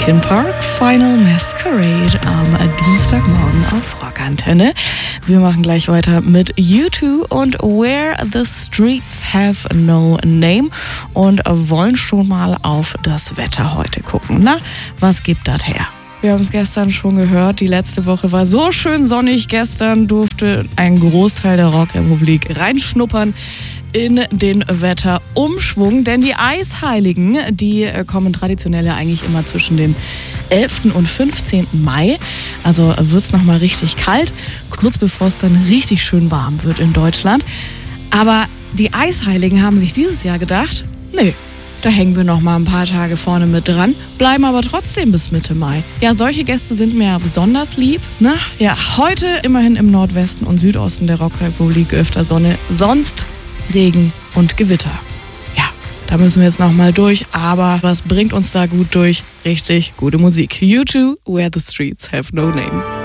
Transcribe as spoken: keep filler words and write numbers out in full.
Linkin Park, Final Masquerade am Dienstagmorgen auf Rockantenne. Wir machen gleich weiter mit U zwei und Where the Streets Have No Name und wollen schon mal auf das Wetter heute gucken. Na, was gibt das her? Wir haben es gestern schon gehört, die letzte Woche war so schön sonnig. Gestern durfte ein Großteil der Rockrepublik reinschnuppern in den Wetterumschwung, denn die Eisheiligen, die kommen traditionell ja eigentlich immer zwischen dem elften und fünfzehnten Mai. Also wird es nochmal richtig kalt, kurz bevor es dann richtig schön warm wird in Deutschland. Aber die Eisheiligen haben sich dieses Jahr gedacht, nee, da hängen wir noch mal ein paar Tage vorne mit dran, bleiben aber trotzdem bis Mitte Mai. Ja, solche Gäste sind mir ja besonders lieb, ne? Ja, heute immerhin im Nordwesten und Südosten der Rockrepublik öfter Sonne, sonst Regen und Gewitter. Ja, da müssen wir jetzt noch mal durch, aber was bringt uns da gut durch? Richtig gute Musik. U zwei, Where the Streets Have No Name.